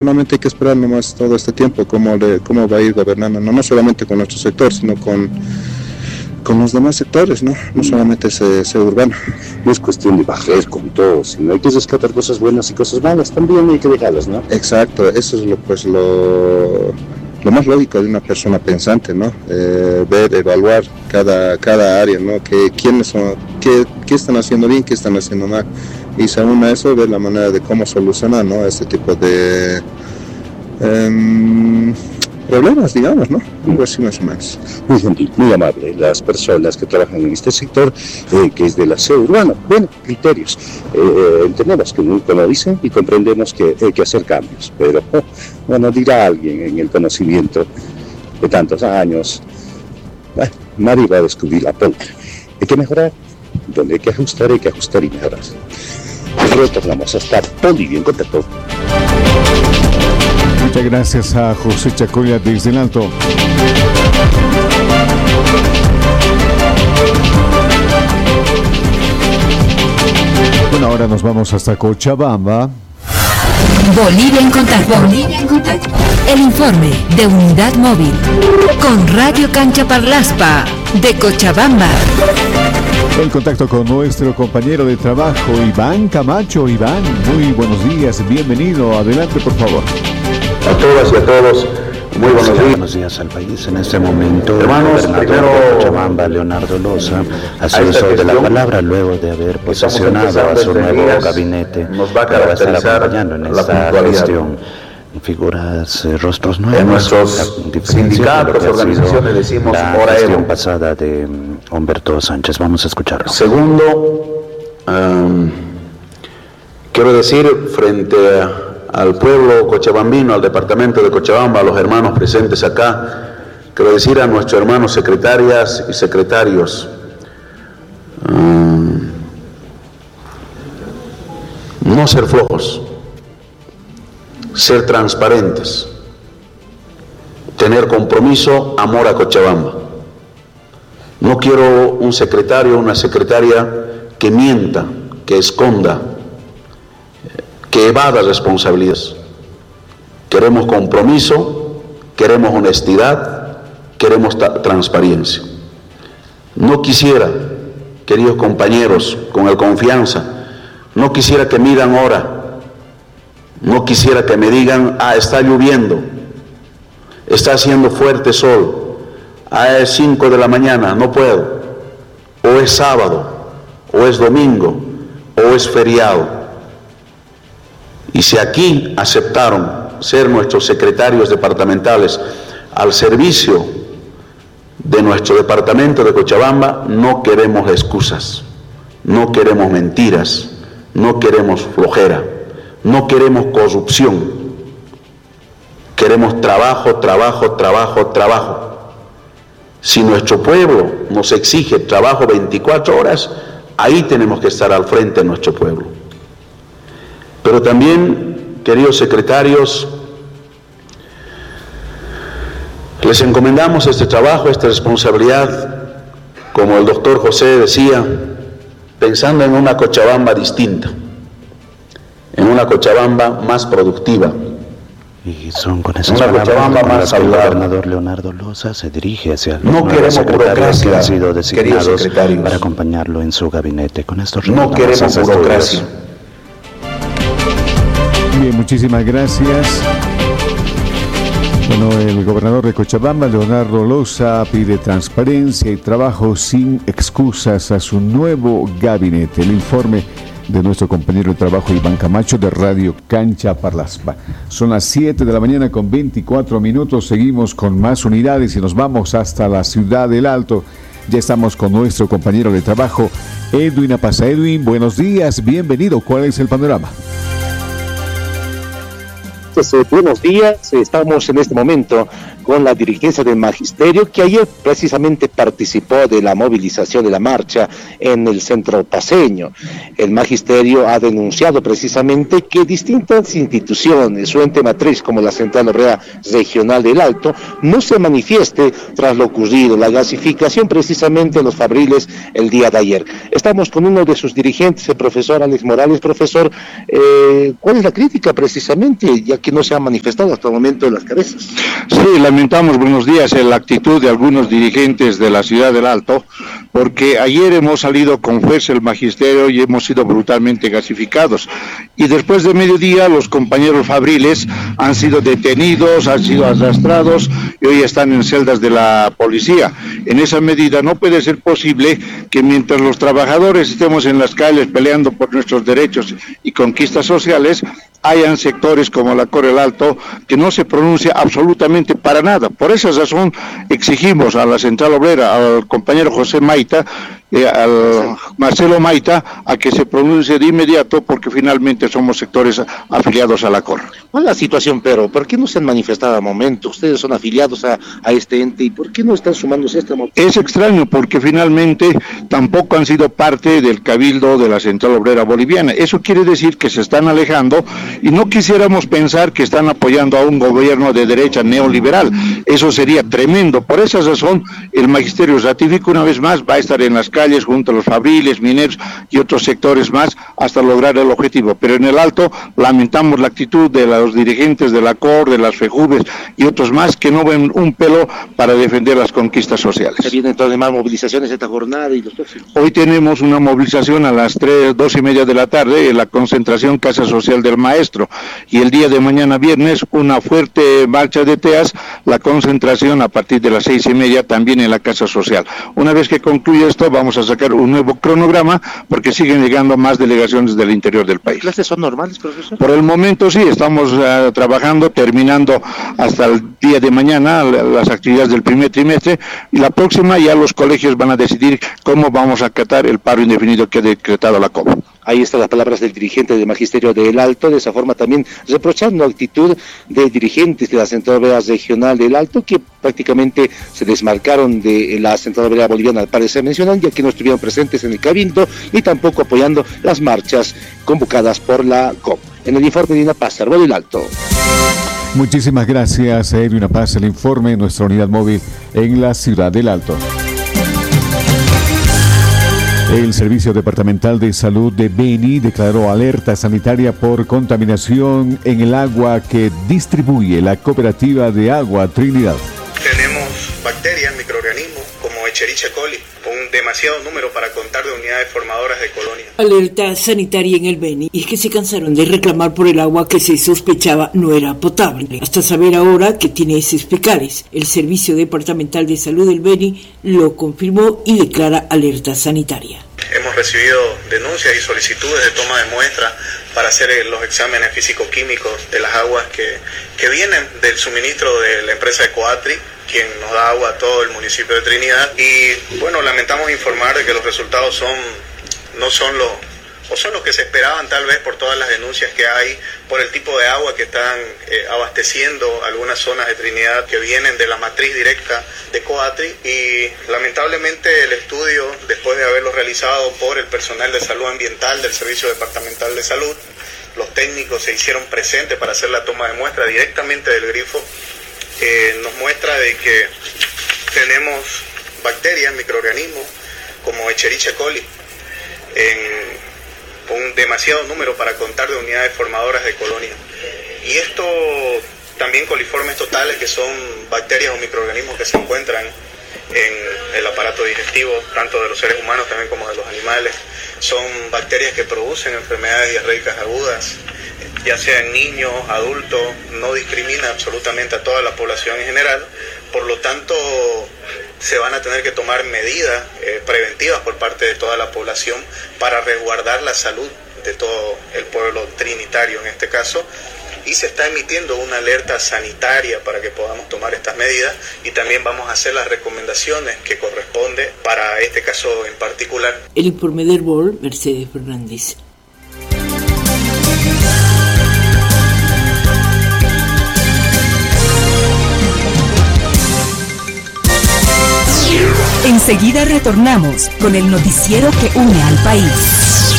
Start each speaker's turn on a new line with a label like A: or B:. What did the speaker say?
A: Solamente hay que esperar nomás todo este tiempo cómo va a ir gobernando, no solamente con nuestro sector, sino con los demás sectores, no solamente ese urbano.
B: No es cuestión de bajar con todo, sino hay que rescatar cosas buenas y cosas malas, también hay que dejarlas, ¿no?
A: Exacto, eso es lo más lógico de una persona pensante, ¿no? Ver, evaluar cada área, ¿no? Quiénes son, qué están haciendo bien, qué están haciendo mal. Y según eso, ver la manera de cómo solucionar, ¿no? Este tipo de problemas, digamos, ¿no? Algo así más o menos.
B: Muy gentil, muy amable. Las personas que trabajan en este sector, que es del aseo urbano, bueno, criterios. Entendemos que nunca lo dicen y comprendemos que hay que hacer cambios, pero, bueno, dirá alguien en el conocimiento de tantos años, bueno, nadie va a descubrir la pólvora. Hay que mejorar, donde hay que ajustar y mejorar. Retornamos hasta Bolivia en contacto.
C: Muchas gracias a José Chacoya desde el Alto. Bueno, ahora nos vamos hasta Cochabamba.
D: Bolivia en contacto. El informe de Unidad Móvil con Radio Cancha Parlaspa de Cochabamba.
C: En contacto con nuestro compañero de trabajo, Iván Camacho. Iván, muy buenos días, bienvenido. Adelante, por favor.
E: A todas y a todos, muy buenos días.
F: Buenos días al país. En este momento,
E: hermanos,
F: el gobernador de Cochabamba, Leonardo Loza, hace uso de la palabra luego de haber posesionado a su nuevo gabinete para estar acompañando en esta gestión. Figuras, rostros nuevos.
E: En nuestros sindicatos, organizaciones decimos
F: la gestión pasada de Humberto Sánchez. Vamos a escucharlo.
E: Segundo, quiero decir frente al pueblo cochabambino, al departamento de Cochabamba, a los hermanos presentes acá, quiero decir a nuestros hermanos secretarias y secretarios, no ser flojos, ser transparentes, tener compromiso, amor a Cochabamba. No quiero un secretario o una secretaria que mienta, que esconda, que evada responsabilidades. Queremos compromiso, queremos honestidad, queremos transparencia. No quisiera, queridos compañeros, con el confianza, no quisiera que midan hora, no quisiera que me digan, está lloviendo, está haciendo fuerte sol, es 5 de la mañana, no puedo, o es sábado, o es domingo, o es feriado. Y si aquí aceptaron ser nuestros secretarios departamentales al servicio de nuestro departamento de Cochabamba, no queremos excusas, no queremos mentiras, no queremos flojera, no queremos corrupción, queremos trabajo. Si nuestro pueblo nos exige trabajo 24 horas, ahí tenemos que estar al frente de nuestro pueblo. Pero también, queridos secretarios, les encomendamos este trabajo, esta responsabilidad, como el doctor José decía, pensando en una Cochabamba distinta, en una Cochabamba más productiva,
F: y son con esas
E: una Cochabamba
F: palabras
E: más
F: que el
E: saludable.
F: gobernador Leonardo Loza se dirige hacia los
E: No queremos
F: secretarios que han sido
E: burocracia,
F: designados para acompañarlo en su gabinete. Con estos
E: no queremos burocracia.
C: Bien, muchísimas gracias. Bueno, el gobernador de Cochabamba, Leonardo Loza, pide transparencia y trabajo sin excusas a su nuevo gabinete. El informe de nuestro compañero de trabajo Iván Camacho de Radio Cancha Parlaspa. Son las 7 de la mañana con 24 minutos. Seguimos con más unidades y nos vamos hasta la ciudad del Alto. Ya estamos con nuestro compañero de trabajo Edwin Apaza. Edwin, buenos días, bienvenido. ¿Cuál es el panorama?
G: Buenos días, estamos en este momento con la dirigencia del Magisterio, que ayer precisamente participó de la movilización de la marcha en el centro paceño. El Magisterio ha denunciado precisamente que distintas instituciones, su ente matriz como la Central Obrera Regional del Alto, no se manifieste tras lo ocurrido, la gasificación precisamente en los Fabriles el día de ayer. Estamos con uno de sus dirigentes, el profesor Alex Morales. Profesor, ¿cuál es la crítica precisamente, ya que no se ha manifestado hasta el momento en las cabezas.
H: Sí, lamentamos, buenos días, la actitud de algunos dirigentes de la ciudad del Alto, porque ayer hemos salido con fuerza el magisterio y hemos sido brutalmente gasificados. Y después de mediodía los compañeros fabriles han sido detenidos, han sido arrastrados y hoy están en celdas de la policía. En esa medida no puede ser posible que mientras los trabajadores estemos en las calles peleando por nuestros derechos y conquistas sociales, hayan sectores como la Cor El Alto que no se pronuncia absolutamente para nada. Por esa razón exigimos a la Central Obrera, al compañero José Maita, al Marcelo Maita, a que se pronuncie de inmediato, porque finalmente somos sectores afiliados a la COR.
G: ¿Cuál es la situación, pero por qué no se han manifestado a momento? Ustedes son afiliados a este ente, ¿y por qué no están sumándose a este momento?
H: Es extraño, porque finalmente tampoco han sido parte del cabildo de la Central Obrera Boliviana. Eso quiere decir que se están alejando, y no quisiéramos pensar que están apoyando a un gobierno de derecha neoliberal. Eso sería tremendo. Por esa razón, el magisterio ratifica una vez más, va a estar en las calles junto a los fabriles, mineros y otros sectores más hasta lograr el objetivo. Pero en el Alto lamentamos la actitud de los dirigentes de la COR, de las FEJUVES y otros más que no ven un pelo para defender las conquistas sociales.
G: ¿Se vienen entonces más movilizaciones esta jornada y los próximos?
H: Hoy tenemos una movilización a las 2:30 de la tarde en la concentración Casa Social del Maestro, y el día de mañana viernes una fuerte marcha de TEAS, la concentración a partir de las 6:30 también en la Casa Social. Una vez que concluya esto, vamos a sacar un nuevo cronograma, porque siguen llegando más delegaciones del interior del país.
G: ¿Las clases son normales, profesor?
H: Por el momento sí, estamos trabajando, terminando hasta el día de mañana las actividades del primer trimestre, y la próxima ya los colegios van a decidir cómo vamos a acatar el paro indefinido que ha decretado la COP.
G: Ahí están las palabras del dirigente del Magisterio del Alto, de esa forma también reprochando la actitud de dirigentes de la Central Obrera Regional del Alto, que prácticamente se desmarcaron de la Central Obrera Boliviana, al parecer mencionan, ya que no estuvieron presentes en el Cabildo y tampoco apoyando las marchas convocadas por la COP. En el informe de Una Paz, Arbol del Alto.
C: Muchísimas gracias, Una Paz, el informe de nuestra unidad móvil en la ciudad del Alto. El Servicio Departamental de Salud de Beni declaró alerta sanitaria por contaminación en el agua que distribuye la Cooperativa de Agua Trinidad.
I: Tenemos bacterias, microorganismos como Escherichia coli, un demasiado número para contar de unidades formadoras de colonia.
J: Alerta sanitaria en el Beni, y es que se cansaron de reclamar por el agua que se sospechaba no era potable, hasta saber ahora que tiene heces fecales. El Servicio Departamental de Salud del Beni lo confirmó y declara alerta sanitaria.
I: Hemos recibido denuncias y solicitudes de toma de muestras para hacer los exámenes físico-químicos de las aguas que vienen del suministro de la empresa Ecoatri, quien nos da agua a todo el municipio de Trinidad. Y bueno, lamentamos informar de que los resultados no son los que se esperaban, tal vez por todas las denuncias que hay, por el tipo de agua que están abasteciendo algunas zonas de Trinidad que vienen de la matriz directa de Coatri. Y lamentablemente el estudio, después de haberlo realizado por el personal de salud ambiental del Servicio Departamental de Salud, los técnicos se hicieron presentes para hacer la toma de muestra directamente del grifo, nos muestra de que tenemos bacterias, microorganismos como Escherichia coli en un demasiado número para contar de unidades formadoras de colonia. Y esto también coliformes totales, que son bacterias o microorganismos que se encuentran en el aparato digestivo, tanto de los seres humanos también como de los animales. Son bacterias que producen enfermedades diarreicas agudas, ya sea en niños, adultos, no discrimina absolutamente a toda la población en general. Por lo tanto, se van a tener que tomar medidas preventivas por parte de toda la población para resguardar la salud de todo el pueblo trinitario en este caso, y se está emitiendo una alerta sanitaria para que podamos tomar estas medidas, y también vamos a hacer las recomendaciones que corresponde para este caso en particular.
J: El informe del BOL, Mercedes Fernández.
D: Enseguida retornamos con el noticiero que une al país.